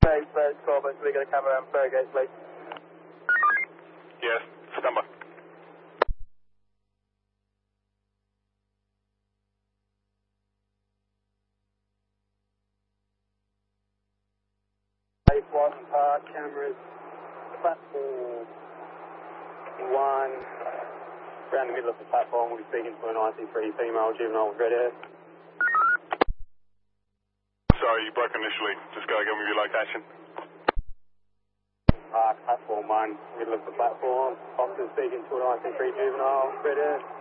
First call, but we got a camera on Fairgate, please. Yes, stand by. Watson Park, cameras, platform 1, around the middle of the platform, we'll be speaking to an IC3 female juvenile with red hair. Sorry, you broke initially. Just go again with your location. Park, platform 1, middle of the platform, officer speaking to an IC3 juvenile, red hair.